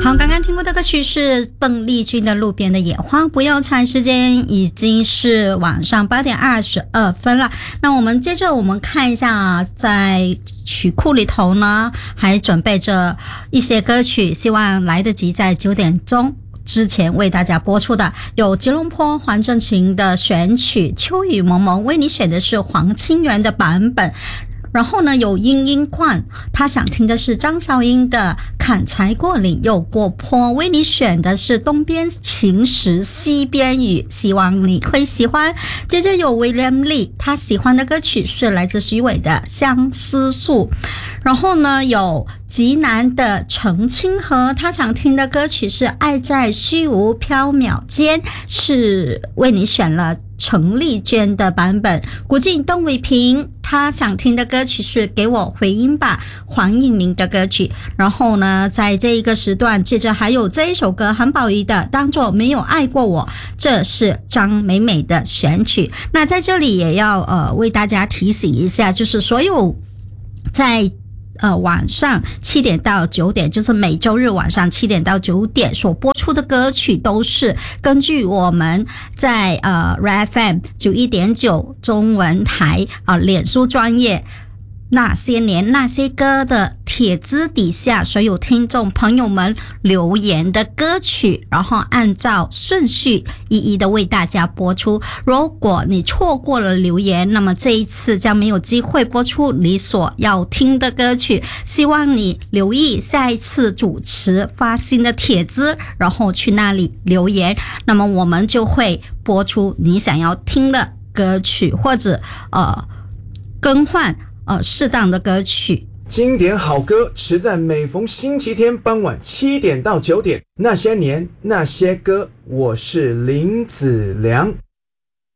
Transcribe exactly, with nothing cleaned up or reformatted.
好，刚刚听过的歌曲是邓丽君的《路边的野花》。不要猜，时间已经是晚上八点二十二分了。那我们接着我们看一下啊，在曲库里头呢，还准备着一些歌曲，希望来得及在九点钟之前为大家播出的。有吉隆坡黄振琴的选曲《秋雨蒙蒙》，为你选的是黄清源的版本。然后呢，有殷殷冠，他想听的是张韶英的《砍柴过岭又过坡》，为你选的是东边晴时西边雨，希望你会喜欢。接着有 William Lee， 他喜欢的歌曲是来自许巍的《相思树》。然后呢，有极南的澄清河，他想听的歌曲是《爱在虚无缥缈间》，是为你选了陈丽娟的版本。古晋邓伟平，他想听的歌曲是《给我回音吧》，黄颖玲的歌曲。然后呢，在这一个时段，接着还有这一首歌韩宝仪的《当作没有爱过我》，这是张美美的选曲。那在这里也要呃为大家提醒一下，就是所有在呃，晚上七点到九点，就是每周日晚上七点到九点所播出的歌曲，都是根据我们在呃 F M 九一点九中文台啊、呃、脸书专业那些年那些歌的帖子底下所有听众朋友们留言的歌曲，然后按照顺序一一的为大家播出。如果你错过了留言，那么这一次将没有机会播出你所要听的歌曲。希望你留意下一次主持发新的帖子，然后去那里留言，那么我们就会播出你想要听的歌曲，或者呃更换呃适当的歌曲。 经典好歌持在每逢星期天傍晚七点到九点，那些年那些歌，我是林子良。